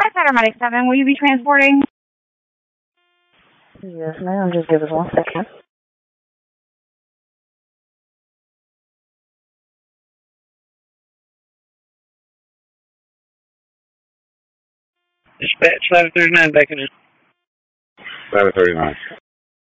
Hi, Paramedic 7. Will you be transporting? Yes, ma'am. Just give us 1 second. Dispatch 1139 back in. 1139.